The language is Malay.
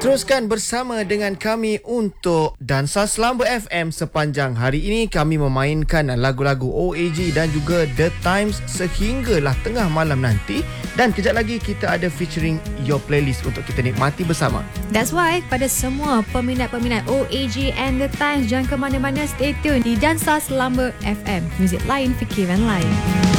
Teruskan bersama dengan kami untuk Dansa Selamba FM. Sepanjang hari ini kami memainkan lagu-lagu OAG dan juga The Times sehinggalah tengah malam nanti. Dan kejap lagi kita ada featuring Your Playlist untuk kita nikmati bersama. That's why pada semua peminat-peminat OAG and The Times, jangan ke mana-mana, stay tune di Dansa Selamba FM. Muzik lain, fikiran lain.